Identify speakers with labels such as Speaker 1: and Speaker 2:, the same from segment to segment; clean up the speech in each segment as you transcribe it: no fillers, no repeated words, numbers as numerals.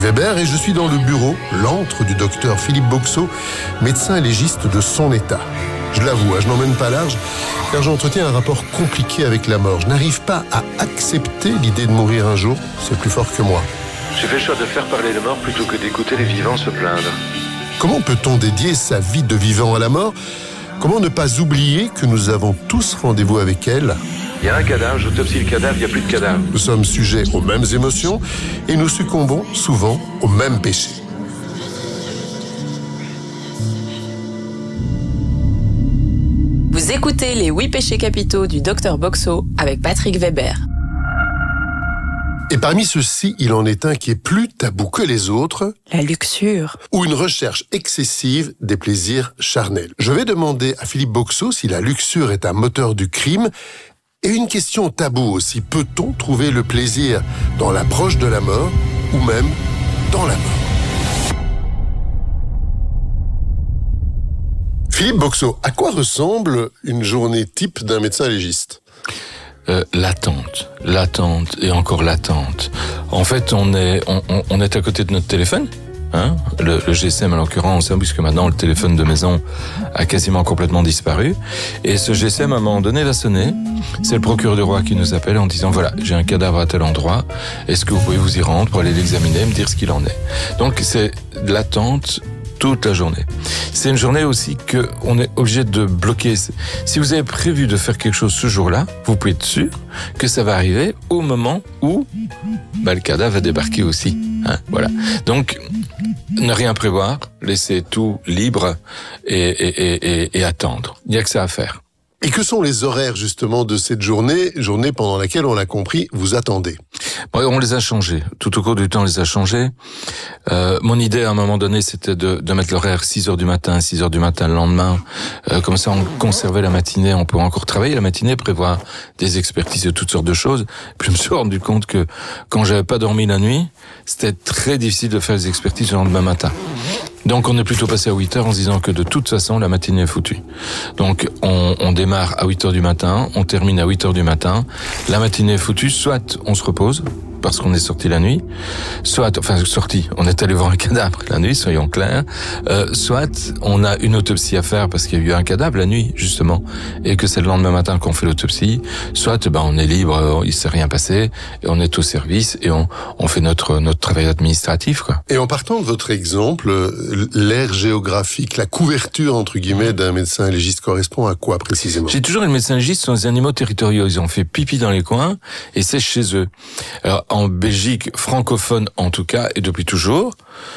Speaker 1: Weber et je suis dans le bureau, l'antre du docteur Philippe Boxeau, médecin légiste de son état. Je l'avoue, je n'en mène pas large, car j'entretiens un rapport compliqué avec la mort. Je n'arrive pas à accepter l'idée de mourir un jour, c'est plus fort que moi.
Speaker 2: J'ai fait le choix de faire parler les morts plutôt que d'écouter les vivants se plaindre.
Speaker 1: Comment peut-on dédier sa vie de vivant à la mort ? Comment ne pas oublier que nous avons tous rendez-vous avec elle ?
Speaker 2: Il y a un cadavre, j'autopsie le cadavre, il n'y a plus de cadavre.
Speaker 1: Nous sommes sujets aux mêmes émotions et nous succombons souvent aux mêmes péchés.
Speaker 3: Vous écoutez les 8 péchés capitaux du Dr Boxeau avec Patrick Weber.
Speaker 1: Et parmi ceux-ci, il en est un qui est plus tabou que les autres.
Speaker 3: La luxure.
Speaker 1: Ou une recherche excessive des plaisirs charnels. Je vais demander à Philippe Boxeau si la luxure est un moteur du crime. Et une question taboue aussi. Peut-on trouver le plaisir dans l'approche de la mort ou même dans la mort ? Philippe Boxeau, à quoi ressemble une journée type d'un médecin légiste ?
Speaker 4: L'attente et encore l'attente. En fait, on est à côté de notre téléphone, hein, le GSM en l'occurrence, hein, puisque maintenant le téléphone de maison a quasiment complètement disparu. Et ce GSM à un moment donné va sonner. C'est le procureur du roi qui nous appelle en disant voilà, j'ai un cadavre à tel endroit. Est-ce que vous pouvez vous y rendre pour aller l'examiner et me dire ce qu'il en est ? Donc c'est de l'attente toute la journée. C'est une journée aussi que on est obligé de bloquer. Si vous avez prévu de faire quelque chose ce jour-là, vous pouvez être sûr que ça va arriver au moment où le cadavre va débarquer aussi. Hein, voilà. Donc, ne rien prévoir, laisser tout libre et attendre. Il n'y a que ça à faire.
Speaker 1: Et que sont les horaires justement de cette journée pendant laquelle, on l'a compris, vous attendez ?
Speaker 4: On les a changés. Tout au cours du temps, on les a changés. Mon idée, à un moment donné, c'était de mettre l'horaire 6h du matin le lendemain. Comme ça, on conservait la matinée, on pouvait encore travailler la matinée, prévoir des expertises de toutes sortes de choses. Puis je me suis rendu compte que quand j'avais pas dormi la nuit, c'était très difficile de faire les expertises le lendemain matin. Donc on est plutôt passé à 8h en se disant que de toute façon la matinée est foutue. Donc on démarre à 8h du matin, on termine à 8h du matin. La matinée est foutue, soit on se repose parce qu'on est sorti la nuit, on est allé voir un cadavre la nuit, soyons clairs, soit on a une autopsie à faire parce qu'il y a eu un cadavre la nuit justement et que c'est le lendemain matin qu'on fait l'autopsie, soit on est libre, il s'est rien passé et on est au service et on fait notre travail administratif quoi.
Speaker 1: Et en partant de votre exemple, l'aire géographique, la couverture entre guillemets d'un médecin légiste correspond à quoi précisément ?
Speaker 4: J'ai toujours les médecins légistes sont des animaux territoriaux, ils ont fait pipi dans les coins et c'est chez eux. Alors en Belgique francophone en tout cas et depuis toujours,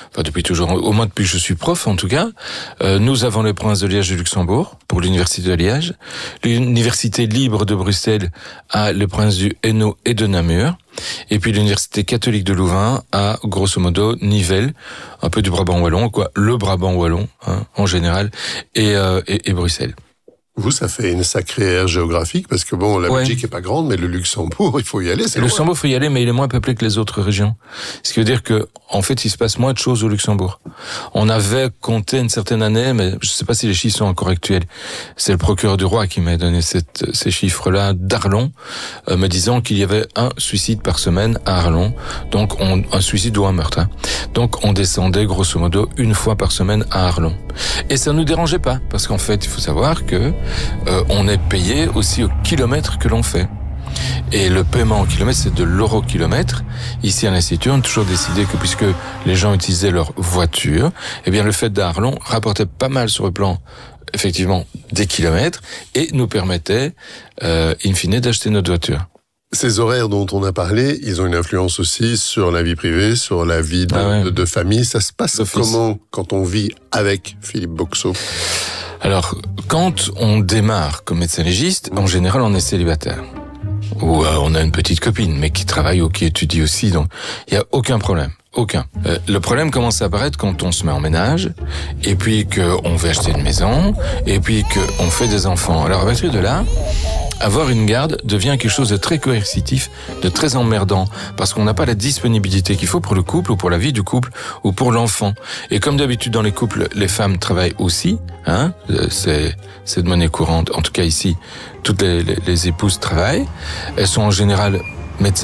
Speaker 4: au moins depuis que je suis prof en tout cas, nous avons les provinces de Liège et de Luxembourg pour l'université de Liège, l'université libre de Bruxelles a les provinces du Hainaut et de Namur. Et puis l'université catholique de Louvain a grosso modo Nivelles, un peu du Brabant wallon, le Brabant wallon hein, en général, et Bruxelles.
Speaker 1: Vous, ça fait une sacrée aire géographique, parce que la Belgique est pas grande, mais le Luxembourg, il faut y aller, c'est
Speaker 4: Le Luxembourg, il faut y aller, mais il est moins peuplé que les autres régions. Ce qui veut dire que, en fait, il se passe moins de choses au Luxembourg. On avait compté une certaine année, mais je sais pas si les chiffres sont encore actuels. C'est le procureur du roi qui m'a donné ces chiffres-là d'Arlon, me disant qu'il y avait un suicide par semaine à Arlon. Donc, un suicide ou un meurtre, hein. Donc, on descendait, grosso modo, une fois par semaine à Arlon. Et ça nous dérangeait pas, parce qu'en fait, il faut savoir que on est payé aussi au kilomètre que l'on fait. Et le paiement au kilomètre, c'est de l'euro-kilomètre. Ici, à l'Institut, on a toujours décidé que puisque les gens utilisaient leur voiture, eh bien, le fait d'Arlon rapportait pas mal sur le plan, effectivement, des kilomètres et nous permettait, in fine, d'acheter notre voiture.
Speaker 1: Ces horaires dont on a parlé, ils ont une influence aussi sur la vie privée, sur la vie de famille. Ça se passe comment quand on vit avec Philippe Boxeau ?
Speaker 4: Alors, quand on démarre comme médecin légiste, en général, on est célibataire. Ou on a une petite copine, mais qui travaille ou qui étudie aussi, donc il n'y a aucun problème. Aucun. Le problème commence à apparaître quand on se met en ménage, et puis qu'on veut acheter une maison, et puis qu'on fait des enfants. Alors à partir de là, avoir une garde devient quelque chose de très coercitif, de très emmerdant, parce qu'on n'a pas la disponibilité qu'il faut pour le couple, ou pour la vie du couple, ou pour l'enfant. Et comme d'habitude dans les couples, les femmes travaillent aussi, hein, c'est de monnaie courante, en tout cas ici, toutes les épouses travaillent, elles sont en général médecins,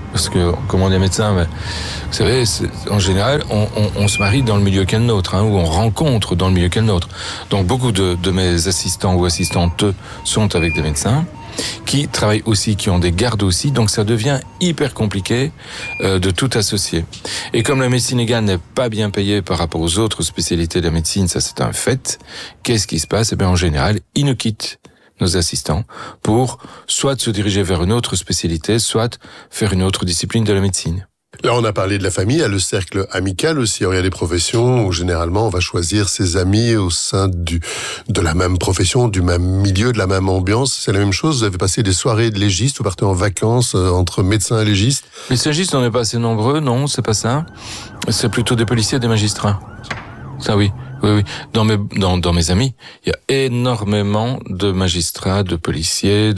Speaker 4: Parce que, comme on est médecin, vous savez, en général, on se marie dans le milieu qu'est le nôtre, ou on rencontre dans le milieu qu'est le nôtre. Donc, beaucoup de mes assistants ou assistantes sont avec des médecins qui travaillent aussi, qui ont des gardes aussi, donc ça devient hyper compliqué de tout associer. Et comme la médecine légale n'est pas bien payée par rapport aux autres spécialités de la médecine, ça c'est un fait, qu'est-ce qui se passe? Eh bien, en général, ils nous quittent, nos assistants, pour soit se diriger vers une autre spécialité, soit faire une autre discipline de la médecine.
Speaker 1: Là, on a parlé de la famille, il y a le cercle amical aussi. Il y a des professions où généralement on va choisir ses amis au sein de la même profession, du même milieu, de la même ambiance. C'est la même chose. Vous avez passé des soirées de légistes, vous partez en vacances entre médecins et légistes.
Speaker 4: Les légistes, on n'est pas assez nombreux, non, c'est pas ça. C'est plutôt des policiers et des magistrats. Ça, oui. Oui. Dans mes amis, il y a énormément de magistrats, de policiers,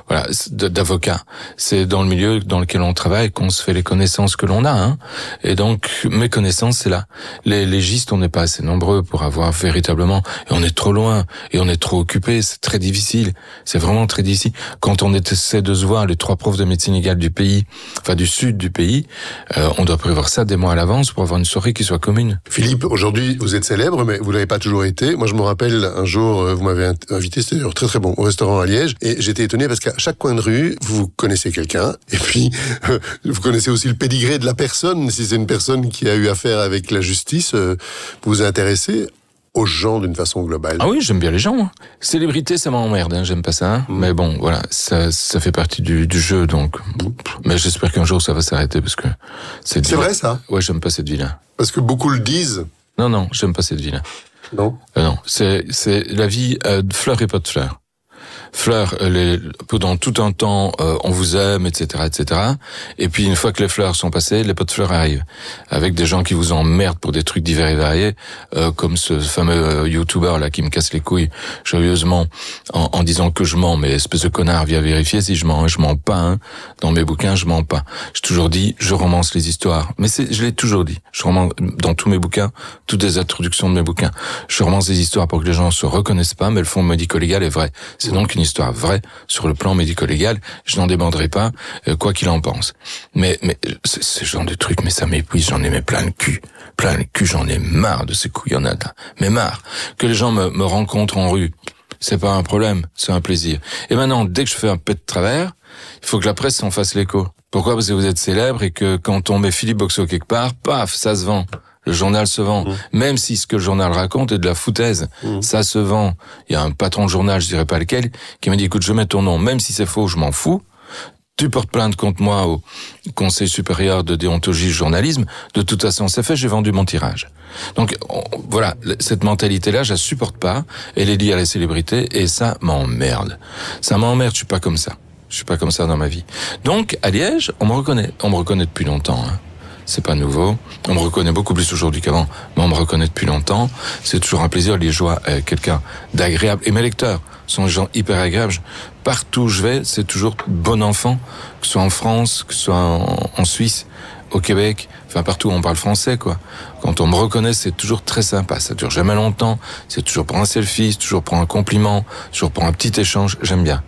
Speaker 4: d'avocats. C'est dans le milieu dans lequel on travaille qu'on se fait les connaissances que l'on a, Et donc, mes connaissances, c'est là. Les légistes, on n'est pas assez nombreux pour avoir véritablement, et on est trop loin, et on est trop occupé, c'est très difficile. C'est vraiment très difficile. Quand on essaie de se voir, les 3 profs de médecine légale du pays, enfin du sud du pays, on doit prévoir ça des mois à l'avance pour avoir une soirée qui soit commune.
Speaker 1: Philippe, aujourd'hui, vous êtes célèbre, mais vous l'avez pas toujours été. Moi, je me rappelle, un jour, vous m'avez invité, c'était d'ailleurs très très bon, au restaurant à Liège, et j'étais étonné parce qu'à chaque coin de rue, vous connaissez quelqu'un, et puis, vous connaissez aussi le pédigré de la personne. Si c'est une personne qui a eu affaire avec la justice, vous vous intéressez aux gens d'une façon globale.
Speaker 4: Ah oui, j'aime bien les gens. Célébrité, ça m'emmerde, j'aime pas ça. Mais bon, voilà, ça fait partie du jeu, donc. Mais j'espère qu'un jour ça va s'arrêter parce que
Speaker 1: c'est vrai ça?
Speaker 4: Ouais, j'aime pas cette vie-là.
Speaker 1: Parce que beaucoup le disent.
Speaker 4: Non, j'aime pas cette vie-là.
Speaker 1: Non.
Speaker 4: Non, c'est la vie de fleurs et pas de fleurs. Fleurs, pendant tout un temps, on vous aime, etc., etc. Et puis une fois que les fleurs sont passées, les pots de fleurs arrivent, avec des gens qui vous emmerdent pour des trucs divers et variés, comme ce fameux YouTuber là qui me casse les couilles joyeusement en disant que je mens, mais espèce de connard, viens vérifier si je mens. Je mens pas, Dans mes bouquins, je mens pas. J'ai toujours dit, je romance les histoires, mais je l'ai toujours dit. Je romance dans tous mes bouquins, toutes les introductions de mes bouquins. Je romance des histoires pour que les gens se reconnaissent pas, mais le fond médico-légal est vrai. C'est donc une histoire vraie sur le plan médico-légal, je n'en demanderai pas, quoi qu'il en pense. Mais ce genre de trucs, mais ça m'épuise, j'en ai mais plein le cul, j'en ai marre de ces couillonnades, mais marre. Que les gens me rencontrent en rue, c'est pas un problème, c'est un plaisir. Et maintenant, dès que je fais un pet de travers, il faut que la presse s'en fasse l'écho. Pourquoi? Parce que vous êtes célèbre et que quand on met Philippe Boxo quelque part, paf, ça se vend. Le journal se vend. Même si ce que le journal raconte est de la foutaise, ça se vend. Il y a un patron de journal, je dirais pas lequel, qui m'a dit, écoute, je mets ton nom, même si c'est faux, je m'en fous. Tu portes plainte contre moi au Conseil supérieur de déontologie du journalisme. De toute façon, c'est fait, j'ai vendu mon tirage. Donc, voilà, cette mentalité-là, je la supporte pas. Elle est liée à la célébrité et ça m'emmerde. Ça m'emmerde, je suis pas comme ça. Je suis pas comme ça dans ma vie. Donc, à Liège, on me reconnaît. On me reconnaît depuis longtemps, C'est pas nouveau. On me reconnaît beaucoup plus aujourd'hui qu'avant, mais on me reconnaît depuis longtemps. C'est toujours un plaisir, liégeois, quelqu'un d'agréable. Et mes lecteurs sont des gens hyper agréables. Partout où je vais, c'est toujours bon enfant, que ce soit en France, que ce soit en Suisse, au Québec, enfin partout où on parle français, quoi. Quand on me reconnaît, c'est toujours très sympa. Ça dure jamais longtemps. C'est toujours pour un selfie, c'est toujours pour un compliment, toujours pour un petit échange. J'aime bien.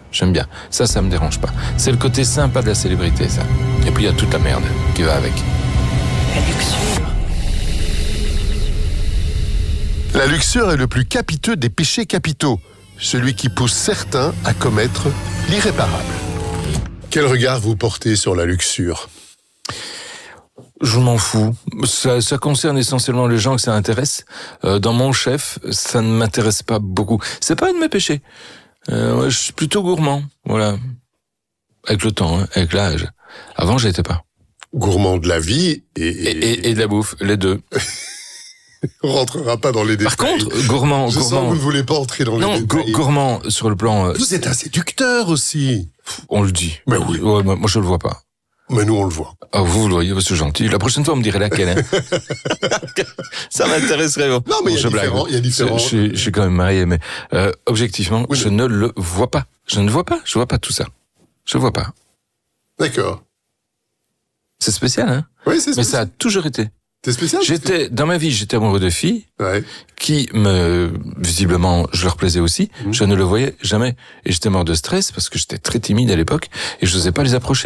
Speaker 4: Ça me dérange pas. C'est le côté sympa de la célébrité, ça. Et puis il y a toute la merde qui va avec.
Speaker 3: La luxure.
Speaker 1: La luxure est le plus capiteux des péchés capitaux, celui qui pousse certains à commettre l'irréparable. Quel regard vous portez sur la luxure?
Speaker 4: Je m'en fous. Ça concerne essentiellement les gens que ça intéresse. Dans mon chef, ça ne m'intéresse pas beaucoup. C'est pas un de mes péchés. Je suis plutôt gourmand, voilà. Avec le temps, avec l'âge. Avant, je l'étais pas.
Speaker 1: Gourmand de la vie
Speaker 4: et de la bouffe, les deux.
Speaker 1: On rentrera pas dans les détails.
Speaker 4: Par contre, gourmand.
Speaker 1: Sens que vous ne voulez pas entrer dans les détails.
Speaker 4: Non, gourmand sur le plan.
Speaker 1: Vous êtes un séducteur aussi.
Speaker 4: On le dit.
Speaker 1: Mais oui.
Speaker 4: Ouais, moi, je le vois pas.
Speaker 1: Mais nous, on le voit.
Speaker 4: Ah, vous le voyez, c'est gentil. La prochaine fois, on me dirait laquelle. Ça m'intéresserait.
Speaker 1: Non, mais il y a différents.
Speaker 4: Je suis quand même marié, mais objectivement, oui, je ne le vois pas. Je ne vois pas. Je vois pas tout ça. Je vois pas.
Speaker 1: D'accord.
Speaker 4: C'est spécial,
Speaker 1: Oui, c'est spécial.
Speaker 4: Mais ça a toujours été.
Speaker 1: C'est spécial.
Speaker 4: Dans ma vie, j'étais amoureux de filles qui visiblement, je leur plaisais aussi. Je ne le voyais jamais. Et j'étais mort de stress parce que j'étais très timide à l'époque et je n'osais pas les approcher.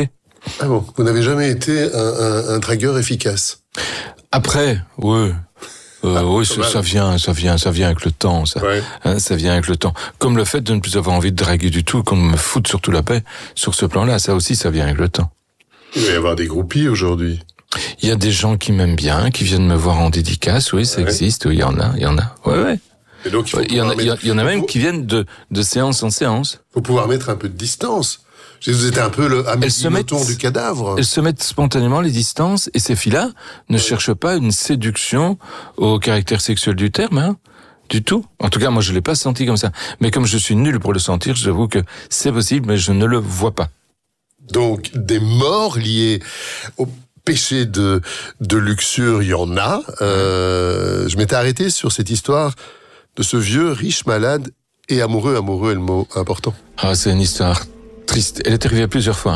Speaker 1: Ah bon, vous n'avez jamais été un dragueur efficace?
Speaker 4: Après, oui. Oui, ça vient avec le temps, ça.
Speaker 1: Ouais.
Speaker 4: Hein, ça vient avec le temps. Comme le fait de ne plus avoir envie de draguer du tout, qu'on me foute surtout la paix sur ce plan-là, ça aussi, ça vient avec le temps.
Speaker 1: Il va y avoir des groupies aujourd'hui.
Speaker 4: Il y a des gens qui m'aiment bien, qui viennent me voir en dédicace, oui, ça existe, oui, il y en a. Ouais.
Speaker 1: Et donc,
Speaker 4: Il y en a même qui viennent de séance en séance.
Speaker 1: Faut pouvoir mettre un peu de distance. Vous êtes un peu le Hamilton du cadavre.
Speaker 4: Elles se mettent spontanément les distances, et ces filles-là ne cherchent pas une séduction au caractère sexuel du terme, hein, du tout. En tout cas, moi, je l'ai pas senti comme ça. Mais comme je suis nul pour le sentir, j'avoue que c'est possible, mais je ne le vois pas.
Speaker 1: Donc, des morts liées au péché de luxure, il y en a. Je m'étais arrêté sur cette histoire de ce vieux riche malade et amoureux est le mot important.
Speaker 4: Ah, c'est une histoire triste. Elle est arrivée plusieurs fois.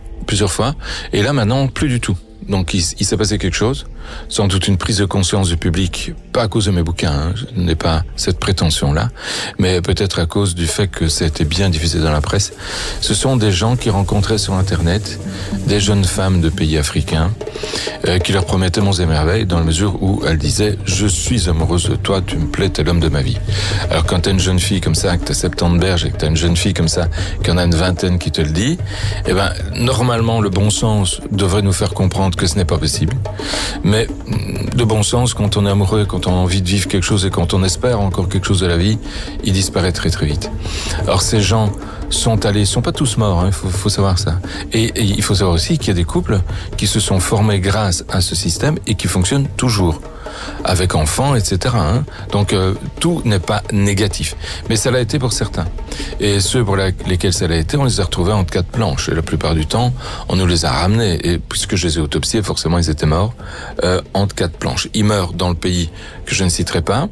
Speaker 4: Et là, maintenant, plus du tout. Donc, il s'est passé quelque chose. Sans doute une prise de conscience du public, pas à cause de mes bouquins, hein, je n'ai pas cette prétention-là, mais peut-être à cause du fait que ça a été bien diffusé dans la presse. Ce sont des gens qui rencontraient sur Internet des jeunes femmes de pays africains qui leur promettaient monts et merveilles dans la mesure où elles disaient « Je suis amoureuse de toi, tu me plais, t'es l'homme de ma vie ». Alors quand t'as une jeune fille comme ça, que t'as 70 berges et que t'as une jeune fille comme ça, qu'il y en a une vingtaine qui te le dit, eh ben, normalement, le bon sens devrait nous faire comprendre que ce n'est pas possible. Mais de bon sens, quand on est amoureux, quand on a envie de vivre quelque chose et quand on espère encore quelque chose de la vie, il disparaît très très vite. Alors ces gens sont pas tous morts, hein, faut savoir ça. Et il faut savoir aussi qu'il y a des couples qui se sont formés grâce à ce système et qui fonctionnent toujours, avec enfants, etc. Hein. Donc tout n'est pas négatif. Mais ça l'a été pour certains. Et ceux pour lesquels ça l'a été, on les a retrouvés entre quatre planches. Et la plupart du temps, on nous les a ramenés. Et puisque je les ai autopsiés, forcément, ils étaient morts entre quatre planches. Ils meurent dans le pays que je ne citerai pas.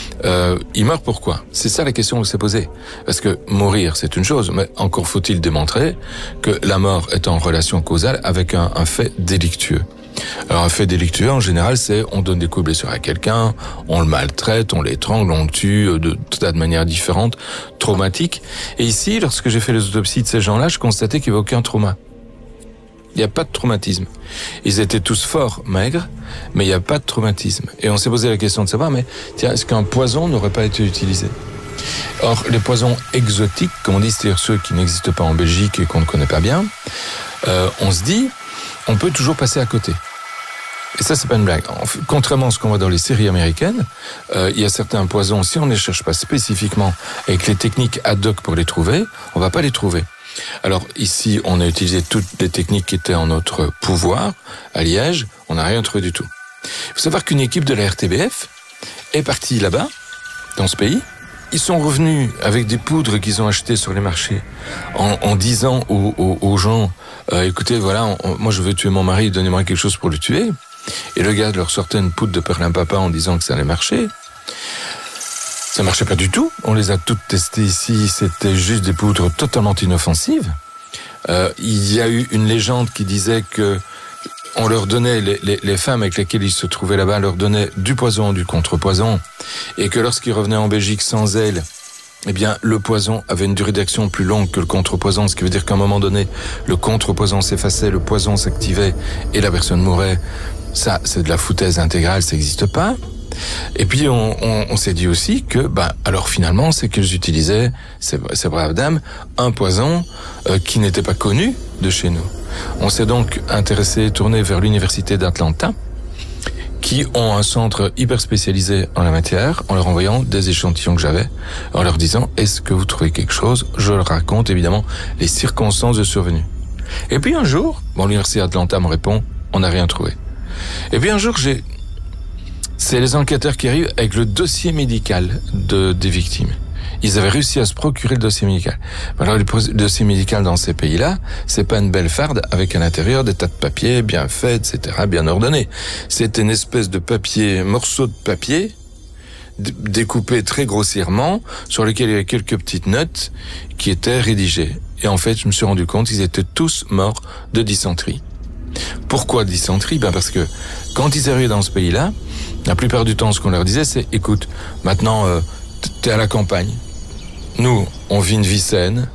Speaker 4: Ils meurent pourquoi? C'est ça la question qui s'est posée. Parce que mourir, c'est une chose, mais encore faut-il démontrer que la mort est en relation causale avec un fait délictueux. Alors un fait délictueux, en général, c'est on donne des coups de blessure à quelqu'un, on le maltraite, on l'étrangle, on le tue de tout tas de manières différentes, traumatiques. Et ici, lorsque j'ai fait les autopsies de ces gens-là, je constatais qu'il n'y avait aucun trauma. Il n'y a pas de traumatisme. Ils étaient tous forts, maigres, mais il n'y a pas de traumatisme. Et on s'est posé la question de savoir, mais tiens, est-ce qu'un poison n'aurait pas été utilisé? Or, les poisons exotiques, comme on dit, c'est-à-dire ceux qui n'existent pas en Belgique et qu'on ne connaît pas bien, on se dit, on peut toujours passer à côté. Et ça, c'est pas une blague. Contrairement à ce qu'on voit dans les séries américaines, il y a certains poisons, si on ne les cherche pas spécifiquement avec les techniques ad hoc pour les trouver, on va pas les trouver. Alors ici, on a utilisé toutes les techniques qui étaient en notre pouvoir. À Liège, on n'a rien trouvé du tout. Il faut savoir qu'une équipe de la RTBF est partie là-bas, dans ce pays. Ils sont revenus avec des poudres qu'ils ont achetées sur les marchés en disant aux gens écoutez, voilà, moi je veux tuer mon mari, donnez-moi quelque chose pour le tuer. Et le gars leur sortait une poudre de perlimpapa en disant que ça allait marcher. Ça marchait pas du tout. On les a toutes testées ici. C'était juste des poudres totalement inoffensives. Il y a eu une légende qui disait que on leur donnait, les femmes avec lesquelles ils se trouvaient là-bas leur donnaient du poison, du contre-poison, et que lorsqu'ils revenaient en Belgique sans elles, eh bien, le poison avait une durée d'action plus longue que le contre-poison, ce qui veut dire qu'à un moment donné, le contre-poison s'effaçait, le poison s'activait et la personne mourait. Ça, c'est de la foutaise intégrale, ça n'existe pas. Et puis, on s'est dit aussi que, alors finalement, c'est qu'ils utilisaient, ces braves dames, un poison qui n'était pas connu de chez nous. On s'est donc tourné vers l'université d'Atlanta, qui ont un centre hyper spécialisé en la matière, en leur envoyant des échantillons que j'avais, en leur disant « Est-ce que vous trouvez quelque chose ?» Je leur raconte évidemment les circonstances de survenue. Et puis un jour, l'université d'Atlanta me répond « On n'a rien trouvé ». Et puis un jour, c'est les enquêteurs qui arrivent avec le dossier médical des victimes. Ils avaient réussi à se procurer le dossier médical. Alors le dossier médical dans ces pays-là, c'est pas une belle farde avec à l'intérieur des tas de papiers bien faits, etc., bien ordonnés. C'était une espèce de papier, morceau de papier, découpé très grossièrement, sur lequel il y avait quelques petites notes qui étaient rédigées. Et en fait, je me suis rendu compte qu'ils étaient tous morts de dysenterie. Pourquoi dysenterie? Parce que quand ils arrivaient dans ce pays-là, la plupart du temps, ce qu'on leur disait, c'est « Écoute, maintenant, t'es à la campagne. Nous, on vit une vie saine,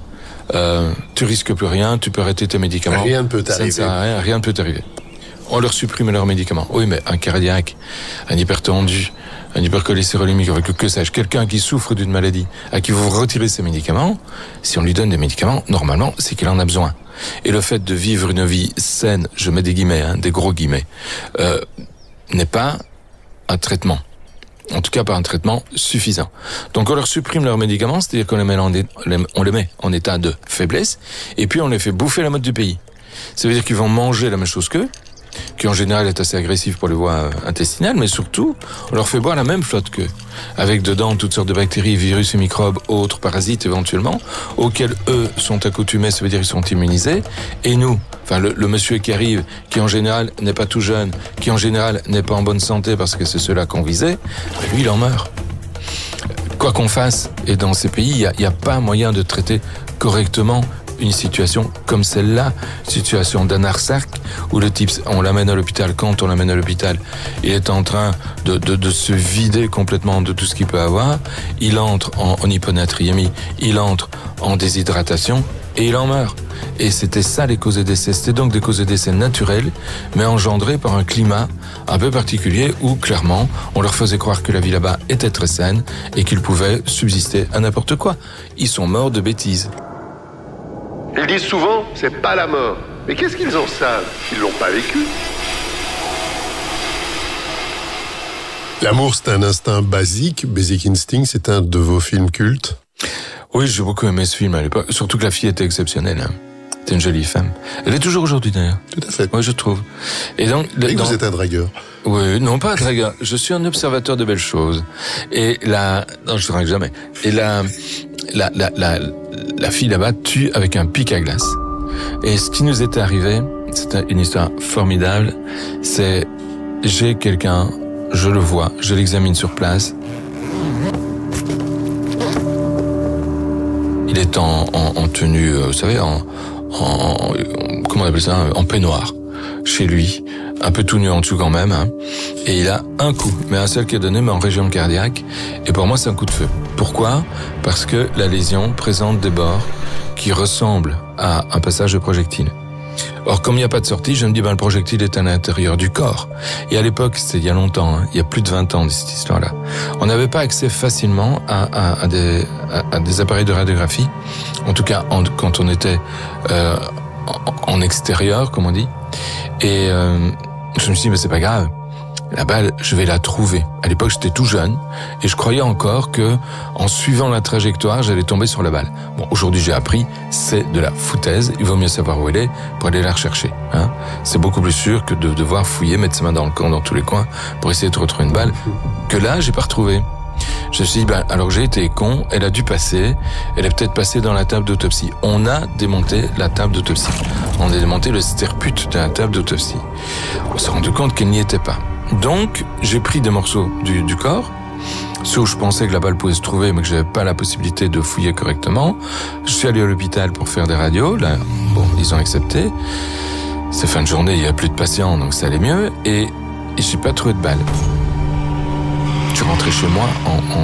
Speaker 4: tu risques plus rien, tu peux arrêter tes médicaments.
Speaker 1: Rien ne peut t'arriver.
Speaker 4: Ça ne sert à rien, rien ne peut t'arriver. On leur supprime leurs médicaments. Oui, mais un cardiaque, un hypertendu, un hypercholestérolémique, avec que sais-je, quelqu'un qui souffre d'une maladie, à qui vous retirez ses médicaments, si on lui donne des médicaments, normalement, c'est qu'il en a besoin. Et le fait de vivre une vie saine, je mets des guillemets, des gros guillemets, n'est pas un traitement. En tout cas, pas un traitement suffisant. Donc, on leur supprime leurs médicaments, c'est-à-dire qu'on les met en état de faiblesse, et puis on les fait bouffer la mode du pays. Ça veut dire qu'ils vont manger la même chose qu'eux, qui en général est assez agressif pour les voies intestinales, mais surtout, on leur fait boire la même flotte qu'eux, avec dedans toutes sortes de bactéries, virus et microbes, autres parasites éventuellement, auxquels eux sont accoutumés, ça veut dire ils sont immunisés, et nous, enfin le monsieur qui arrive, qui en général n'est pas tout jeune, qui en général n'est pas en bonne santé parce que c'est ceux-là qu'on visait, lui il en meurt. Quoi qu'on fasse, et dans ces pays, il n'y a pas moyen de traiter correctement une situation comme celle-là, situation d'anarsac, où le type, on l'amène à l'hôpital, quand on l'amène à l'hôpital, il est en train de se vider complètement de tout ce qu'il peut avoir, il entre en hyponatriémie, il entre en déshydratation, et il en meurt. Et c'était ça les causes de décès. C'était donc des causes de décès naturelles, mais engendrées par un climat un peu particulier où, clairement, on leur faisait croire que la vie là-bas était très saine et qu'ils pouvaient subsister à n'importe quoi. Ils sont morts de bêtises.
Speaker 1: Ils disent souvent, c'est pas la mort. Mais qu'est-ce qu'ils en savent? Ils l'ont pas vécu. L'amour, c'est un instinct basique. Basic Instinct, c'est un de vos films cultes.
Speaker 4: Oui, j'ai beaucoup aimé ce film à l'époque. Surtout que la fille était exceptionnelle. C'était une jolie femme. Elle est toujours aujourd'hui d'ailleurs.
Speaker 1: Tout à fait.
Speaker 4: Oui, je trouve. Et donc,
Speaker 1: vous êtes un dragueur.
Speaker 4: Oui, non, pas un dragueur. Je suis un observateur de belles choses. Et non, je drague jamais. Et la fille là-bas tue avec un pic à glace. Et ce qui nous était arrivé, c'est une histoire formidable. C'est, j'ai quelqu'un, je le vois, je l'examine sur place. Il est en tenue, vous savez, comment on appelle ça, en peignoir, chez lui, un peu tout nu en dessous quand même, et il a un coup, mais un seul qui est donné, mais en région cardiaque, et pour moi c'est un coup de feu. Pourquoi? Parce que la lésion présente des bords qui ressemblent à un passage de projectile. Or, comme il n'y a pas de sortie, je me dis, le projectile est à l'intérieur du corps. Et à l'époque, c'était il y a longtemps, il y a plus de 20 ans de cette histoire-là, on n'avait pas accès facilement à des appareils de radiographie, en tout cas quand on était en extérieur, comme on dit. Et je me suis dit, mais c'est pas grave, la balle, je vais la trouver. À l'époque, j'étais tout jeune et je croyais encore que, en suivant la trajectoire, j'allais tomber sur la balle. Bon, aujourd'hui, j'ai appris, c'est de la foutaise. Il vaut mieux savoir où elle est pour aller la rechercher. C'est beaucoup plus sûr que de devoir fouiller, mettre sa main dans le camp, dans tous les coins, pour essayer de retrouver une balle. Que là, j'ai pas retrouvé. Je me suis dit, alors j'ai été con, elle a dû passer, elle est peut-être passée dans la table d'autopsie. On a démonté la table d'autopsie. On a démonté le sterput de la table d'autopsie. On s'est rendu compte qu'elle n'y était pas. Donc, j'ai pris des morceaux du corps, ceux où je pensais que la balle pouvait se trouver, mais que j'avais pas la possibilité de fouiller correctement. Je suis allé à l'hôpital pour faire des radios. Là, bon, ils ont accepté. C'est fin de journée, il y a plus de patients, donc ça allait mieux. Et j'ai pas trouvé de balle. Je suis rentré chez moi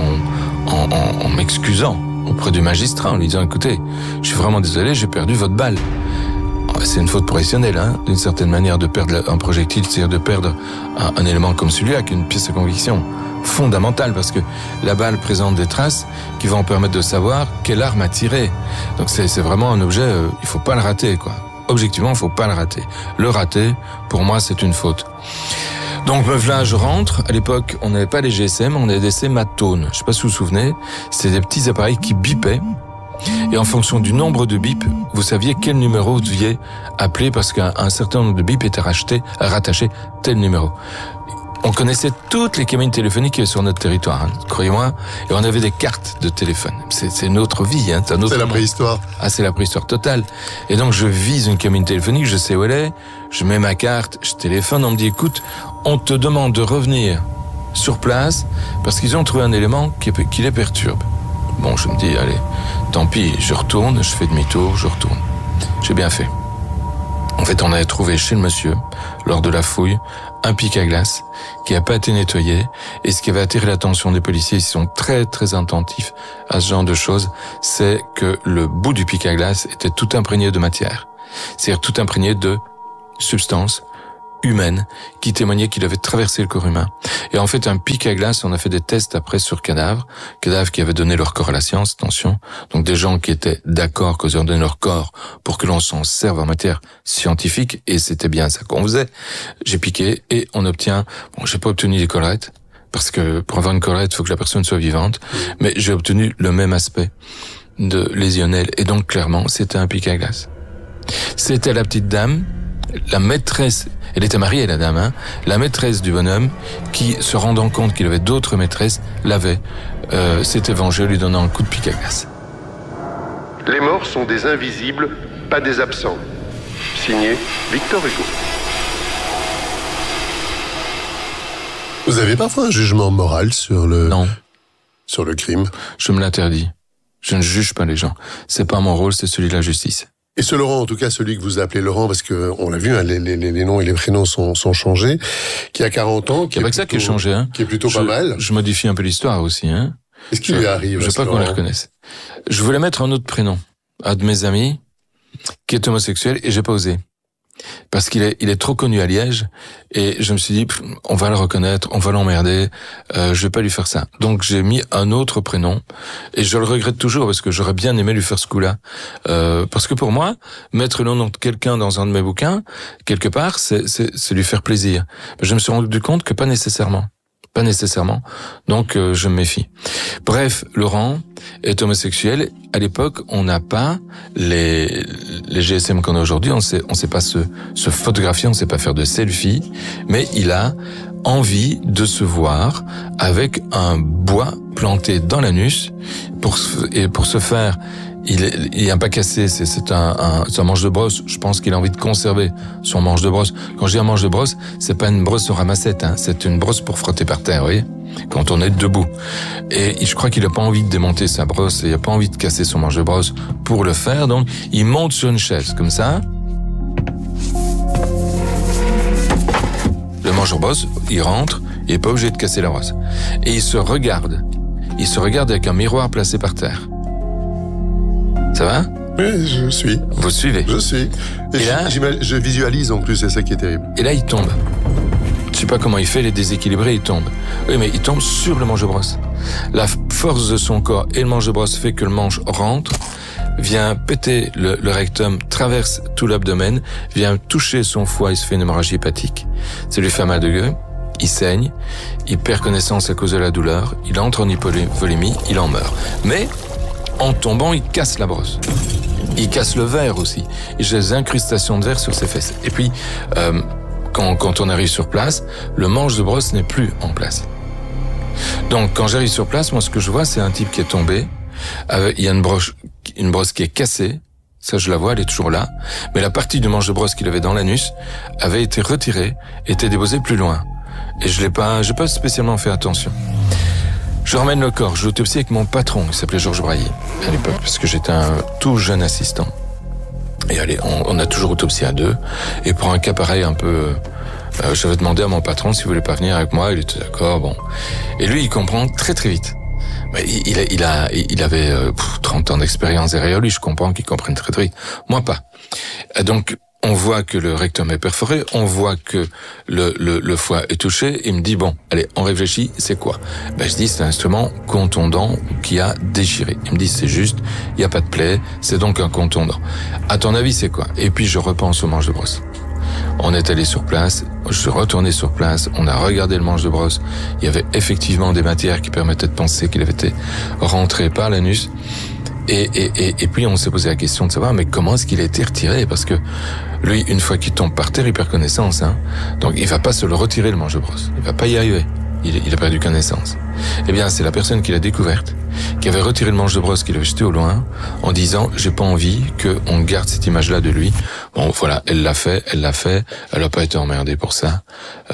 Speaker 4: en m'excusant auprès du magistrat, en lui disant, écoutez, je suis vraiment désolé, j'ai perdu votre balle. C'est une faute professionnelle, d'une certaine manière, de perdre un projectile, c'est-à-dire de perdre un élément comme celui-là, qui est une pièce de conviction fondamentale, parce que la balle présente des traces qui vont permettre de savoir quelle arme a tiré. Donc c'est vraiment un objet, il faut pas le rater, quoi. Objectivement, il faut pas le rater. Le rater, pour moi, c'est une faute. Donc là, je rentre. À l'époque, on n'avait pas les GSM, on avait des sématones. Je sais pas si vous vous souvenez, c'était des petits appareils qui bipaient. Et en fonction du nombre de bips, vous saviez quel numéro vous deviez appeler parce qu'un certain nombre de bips étaient rattachés tel numéro. On connaissait toutes les cabines téléphoniques qui étaient sur notre territoire, croyez-moi, et on avait des cartes de téléphone. C'est notre vie, c'est
Speaker 1: la préhistoire.
Speaker 4: C'est la préhistoire totale. Et donc je vise une cabine téléphonique, je sais où elle est, je mets ma carte, je téléphone, on me dit, écoute, on te demande de revenir sur place parce qu'ils ont trouvé un élément qui les perturbe. Bon, je me dis, allez, tant pis, je retourne, je fais demi-tour, je retourne. J'ai bien fait. En fait, on avait trouvé chez le monsieur, lors de la fouille, un pic à glace qui n'a pas été nettoyé. Et ce qui avait attiré l'attention des policiers, ils sont très très attentifs à ce genre de choses, c'est que le bout du pic à glace était tout imprégné de matière. C'est-à-dire tout imprégné de substances humaines qui témoignaient qu'il avait traversé le corps humain. Et en fait, un pic à glace, on a fait des tests après sur cadavres qui avaient donné leur corps à la science, attention. Donc des gens qui étaient d'accord qu'ils ont donné leur corps pour que l'on s'en serve en matière scientifique, et c'était bien ça qu'on faisait. J'ai piqué et on obtient, bon, j'ai pas obtenu des collerettes, parce que pour avoir une collerette, il faut que la personne soit vivante, mais j'ai obtenu le même aspect de lésionnel, et donc clairement, c'était un pic à glace. C'était la petite dame, la maîtresse, elle était mariée la dame, hein, la maîtresse du bonhomme, qui, se rendant compte qu'il avait d'autres maîtresses, s'était vengée en lui donnant un coup de pic à glace.
Speaker 1: Les morts sont des invisibles, pas des absents. Signé Victor Hugo. Vous avez parfois un jugement moral sur le...
Speaker 4: Non.
Speaker 1: Sur le crime?
Speaker 4: Je me l'interdis. Je ne juge pas les gens. C'est pas mon rôle, c'est celui de la justice.
Speaker 1: Et ce Laurent, en tout cas celui que vous appelez Laurent, parce que on l'a vu, hein, les noms et les prénoms sont changés, qui a 40 ans,
Speaker 4: qui est pas ça qui est changé, hein.
Speaker 1: Qui est plutôt pas mal.
Speaker 4: Je modifie un peu l'histoire aussi, hein.
Speaker 1: Qu'est-ce qui lui arrive?
Speaker 4: Je veux pas qu'on les reconnaisse. Je voulais mettre un autre prénom, un de mes amis, qui est homosexuel, et j'ai pas osé. Parce qu'il est trop connu à Liège, et je me suis dit, on va le reconnaître, on va l'emmerder, je vais pas lui faire ça. Donc j'ai mis un autre prénom, et je le regrette toujours, parce que j'aurais bien aimé lui faire ce coup-là. Parce que pour moi, mettre le nom de quelqu'un dans un de mes bouquins, quelque part, c'est lui faire plaisir. Mais je me suis rendu compte que pas nécessairement. Donc je me méfie. Bref, Laurent est homosexuel. À l'époque, on n'a pas les GSM qu'on a aujourd'hui. On sait pas se photographier, on sait pas faire de selfie, mais il a envie de se voir avec un bois planté dans l'anus pour se faire. Il est pas cassé, c'est un manche de brosse. Je pense qu'il a envie de conserver son manche de brosse. Quand je dis un manche de brosse, c'est pas une brosse au ramassette, hein. C'est une brosse pour frotter par terre, vous voyez, quand on est debout. Et je crois qu'il a pas envie de démonter sa brosse, et il a pas envie de casser son manche de brosse pour le faire, donc il monte sur une chaise, comme ça. Le manche de brosse, il rentre, il est pas obligé de casser la brosse. Et il se regarde avec un miroir placé par terre. Ça va?
Speaker 1: Oui, je suis.
Speaker 4: Vous suivez?
Speaker 1: Je suis. Et là, je visualise en plus, c'est ça qui est terrible.
Speaker 4: Et là, il tombe. Je sais pas comment il fait, il est déséquilibré, il tombe. Oui, mais il tombe sur le manche de brosse. La force de son corps et le manche de brosse fait que le manche rentre, vient péter le rectum, traverse tout l'abdomen, vient toucher son foie, il se fait une hémorragie hépatique. Ça lui fait mal de gueule, il saigne, il perd connaissance à cause de la douleur, il entre en hypovolémie, il en meurt. Mais en tombant, il casse la brosse. Il casse le verre aussi. Et j'ai des incrustations de verre sur ses fesses. Et puis, quand on arrive sur place, le manche de brosse n'est plus en place. Donc, quand j'arrive sur place, moi, ce que je vois, c'est un type qui est tombé. Il y a une brosse qui est cassée. Ça, je la vois, elle est toujours là. Mais la partie du manche de brosse qu'il avait dans l'anus avait été retirée, était déposée plus loin. Et j'ai pas spécialement fait attention. Je ramène le corps, je l'autopsie avec mon patron, il s'appelait Georges Brailly, à l'époque, parce que j'étais un tout jeune assistant. Et allez, on a toujours autopsié à deux. Et pour un cas pareil un peu... j'avais demandé à mon patron s'il voulait pas venir avec moi, il était d'accord, bon. Et lui, il comprend très très vite. Mais il avait 30 ans d'expérience derrière lui, je comprends qu'il comprenne très très vite. Moi, pas. Donc, on voit que le rectum est perforé, on voit que le foie est touché, il me dit, bon, allez, on réfléchit, c'est quoi? Je dis, c'est un instrument contondant qui a déchiré. Il me dit, c'est juste, il n'y a pas de plaie, c'est donc un contondant. À ton avis, c'est quoi? Et puis, je repense au manche de brosse. On est allé sur place, je suis retourné sur place, on a regardé le manche de brosse, il y avait effectivement des matières qui permettaient de penser qu'il avait été rentré par l'anus. Et puis on s'est posé la question de savoir mais comment est-ce qu'il a été retiré, parce que lui, une fois qu'il tombe par terre, il perd connaissance, hein. Donc il va pas se le retirer le manche de brosse, il va pas y arriver. Il a perdu connaissance. Eh bien, c'est la personne qui l'a découverte, qui avait retiré le manche de brosse, qui l'avait jeté au loin, en disant j'ai pas envie qu'on garde cette image-là de lui. Bon, voilà, elle l'a fait, elle a pas été emmerdée pour ça,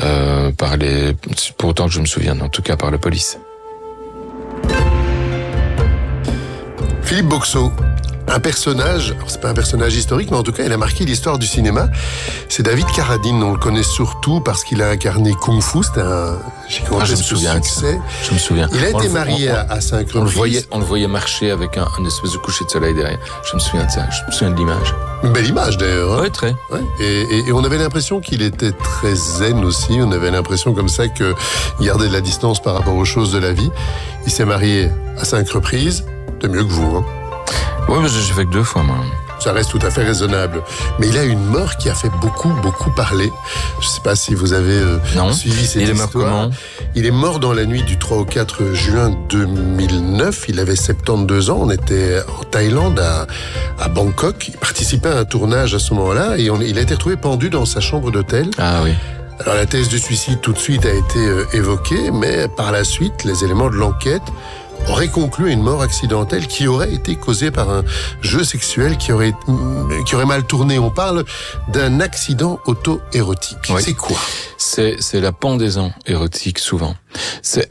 Speaker 4: pour autant que je me souvienne, en tout cas par la police.
Speaker 1: Philippe Boxeau, un personnage, alors c'est pas un personnage historique, mais en tout cas, il a marqué l'histoire du cinéma. C'est David Carradine. On le connaît surtout parce qu'il a incarné Kung Fu. C'était un gigantesque succès.
Speaker 4: Je me souviens.
Speaker 1: Il a été marié à 5 reprises.
Speaker 4: On le voyait marcher avec un espèce de coucher de soleil derrière. Je me souviens de ça. Je me souviens de l'image.
Speaker 1: Une belle image d'ailleurs. Hein.
Speaker 4: Oui, très.
Speaker 1: Ouais. Et on avait l'impression qu'il était très zen aussi. On avait l'impression comme ça qu'il gardait de la distance par rapport aux choses de la vie. Il s'est marié à 5 reprises. C'est mieux que vous. Hein.
Speaker 4: Oui, mais j'ai fait que 2 fois, moi.
Speaker 1: Ça reste tout à fait raisonnable. Mais il a une mort qui a fait beaucoup parler. Je ne sais pas si vous avez suivi cette histoire.
Speaker 4: Il est mort comment ?
Speaker 1: Il est mort dans la nuit du 3 au 4 juin 2009. Il avait 72 ans. On était en Thaïlande, à Bangkok. Il participait à un tournage à ce moment-là et il a été retrouvé pendu dans sa chambre d'hôtel.
Speaker 4: Ah oui.
Speaker 1: Alors la thèse du suicide tout de suite a été évoquée, mais par la suite, les éléments de l'enquête aurait conclu à une mort accidentelle qui aurait été causée par un jeu sexuel qui aurait mal tourné. On parle d'un accident auto-érotique.
Speaker 4: Oui.
Speaker 1: C'est quoi ?
Speaker 4: C'est la pendaison érotique, souvent. C'est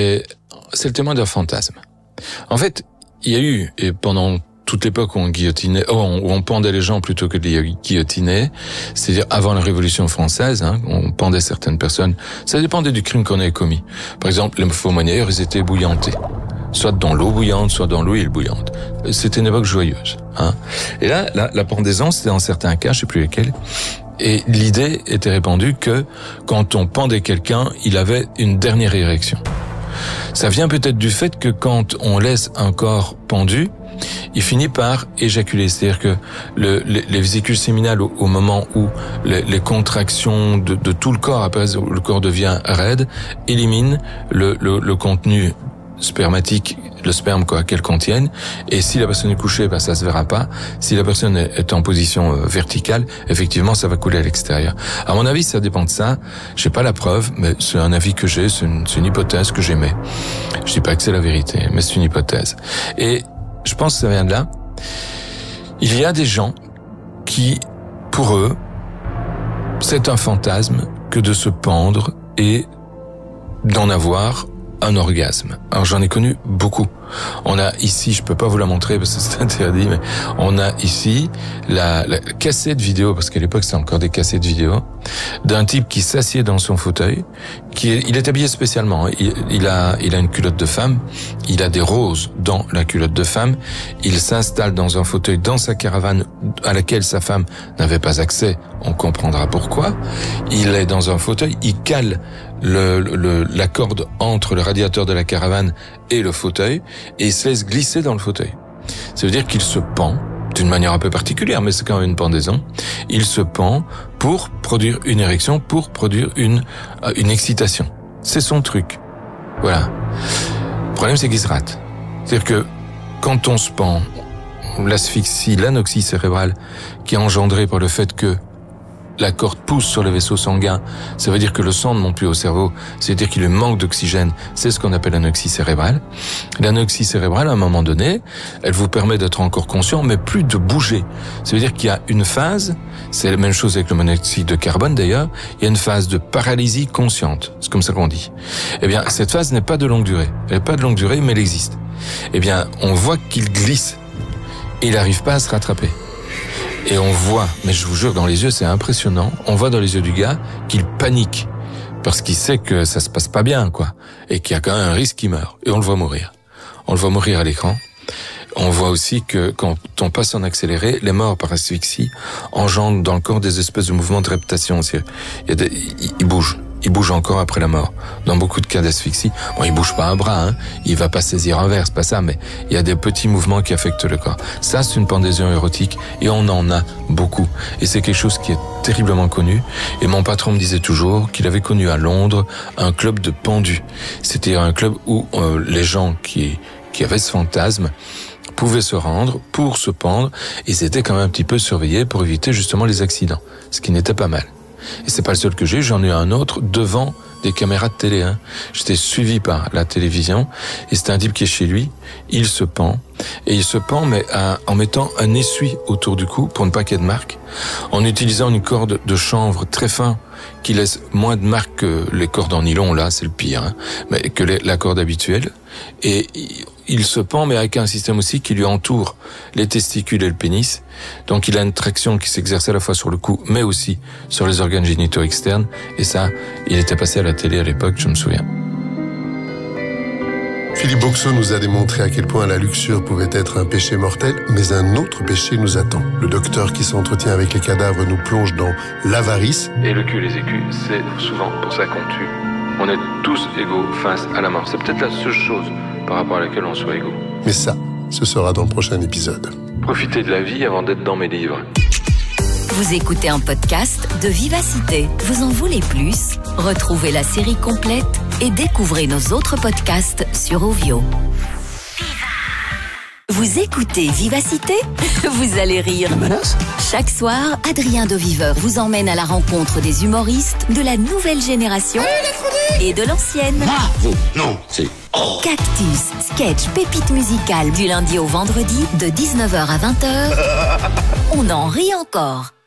Speaker 4: le témoin d'un fantasme. En fait, il y a eu, et pendant toute l'époque où on guillotinait, où on pendait les gens plutôt que de les guillotiner, c'est-à-dire avant la Révolution française, hein, on pendait certaines personnes. Ça dépendait du crime qu'on avait commis. Par exemple, les faux-monnayeurs, ils étaient bouillantés. Soit dans l'eau bouillante, soit dans l'huile bouillante. C'était une époque joyeuse. Hein. Et là, la pendaison, c'était dans certains cas, je sais plus lesquels, et l'idée était répandue que quand on pendait quelqu'un, il avait une dernière érection. Ça vient peut-être du fait que quand on laisse un corps pendu, il finit par éjaculer. C'est-à-dire que les vésicules séminales, au moment où les contractions de tout le corps, après le corps devient raide, éliminent le contenu spermatique, le sperme qu'elle contienne, et si la personne est couchée, ça se verra pas. Si la personne est en position verticale, effectivement, ça va couler à l'extérieur. À mon avis, ça dépend de ça. J'ai pas la preuve, mais c'est un avis que j'ai, c'est une hypothèse que j'émets. Je dis pas que c'est la vérité, mais c'est une hypothèse. Et je pense que ça vient de là. Il y a des gens qui, pour eux, c'est un fantasme que de se pendre et d'en avoir un orgasme. Alors j'en ai connu beaucoup. On a ici, je peux pas vous la montrer parce que c'est interdit, mais on a ici la cassette vidéo, parce qu'à l'époque c'est encore des cassettes vidéo, d'un type qui s'assied dans son fauteuil, il est habillé spécialement. Il a une culotte de femme, il a des roses dans la culotte de femme, il s'installe dans un fauteuil dans sa caravane à laquelle sa femme n'avait pas accès, on comprendra pourquoi. Il est dans un fauteuil, il cale la corde entre le radiateur de la caravane et le fauteuil, et il se laisse glisser dans le fauteuil. Ça veut dire qu'il se pend, d'une manière un peu particulière, mais c'est quand même une pendaison. Il se pend pour produire une érection, pour produire une excitation. C'est son truc. Voilà. Le problème, c'est qu'il se rate. C'est-à-dire que quand on se pend, l'asphyxie, l'anoxie cérébrale, qui est engendrée par le fait que la corde pousse sur le vaisseau sanguin, ça veut dire que le sang ne monte plus au cerveau, c'est-à-dire qu'il lui manque d'oxygène, c'est ce qu'on appelle l'anoxie cérébrale. L'anoxie cérébrale, à un moment donné, elle vous permet d'être encore conscient, mais plus de bouger. Ça veut dire qu'il y a une phase, c'est la même chose avec le monoxyde de carbone d'ailleurs, il y a une phase de paralysie consciente, c'est comme ça qu'on dit. Eh bien, cette phase n'est pas de longue durée. Elle n'est pas de longue durée, mais elle existe. Eh bien, on voit qu'il glisse, et il n'arrive pas à se rattraper. Et on voit, mais je vous jure, dans les yeux, c'est impressionnant, on voit dans les yeux du gars qu'il panique, parce qu'il sait que ça se passe pas bien, quoi, et qu'il y a quand même un risque qu'il meure. Et on le voit mourir. On le voit mourir à l'écran. On voit aussi que quand on passe en accéléré, les morts par asphyxie engendrent dans le corps des espèces de mouvements de reptation. Il bouge. Il bouge encore après la mort. Dans beaucoup de cas d'asphyxie, bon, il bouge pas un bras, hein. Il va pas saisir un verre, c'est pas ça, mais il y a des petits mouvements qui affectent le corps. Ça, c'est une pendaison érotique, et on en a beaucoup. Et c'est quelque chose qui est terriblement connu. Et mon patron me disait toujours qu'il avait connu à Londres un club de pendus. C'était un club où les gens qui avaient ce fantasme pouvaient se rendre pour se pendre, et c'était quand même un petit peu surveillé pour éviter justement les accidents, ce qui n'était pas mal. Et c'est pas le seul que j'ai eu, j'en ai eu un autre devant des caméras de télé. Hein. J'étais suivi par la télévision, et c'était un type qui est chez lui, il se pend, et il se pend mais en mettant un essuie autour du cou pour ne pas qu'il y ait de marque, en utilisant une corde de chanvre très fin qui laisse moins de marques que les cordes en nylon, là, c'est le pire, hein, mais que la corde habituelle. Et il se pend, mais avec un système aussi qui lui entoure les testicules et le pénis. Donc il a une traction qui s'exerce à la fois sur le cou, mais aussi sur les organes génitaux externes. Et ça, il était passé à la télé à l'époque, je me souviens.
Speaker 1: Philippe Boxeau nous a démontré à quel point la luxure pouvait être un péché mortel, mais un autre péché nous attend. Le docteur qui s'entretient avec les cadavres nous plonge dans l'avarice.
Speaker 2: Et le cul, les écus, c'est souvent pour ça qu'on tue. On est tous égaux face à la mort. C'est peut-être la seule chose par rapport à laquelle on soit égaux.
Speaker 1: Mais ça, ce sera dans le prochain épisode.
Speaker 2: Profitez de la vie avant d'être dans mes livres.
Speaker 5: Vous écoutez un podcast de Vivacité. Vous en voulez plus? Retrouvez la série complète et découvrez nos autres podcasts sur Ovio. Vous écoutez Vivacité? Vous allez rire. Chaque soir, Adrien de Viveur vous emmène à la rencontre des humoristes de la nouvelle génération et de l'ancienne.
Speaker 6: Non, c'est...
Speaker 5: Cactus, sketch, pépite musicale du lundi au vendredi de 19h à 20h. On en rit encore.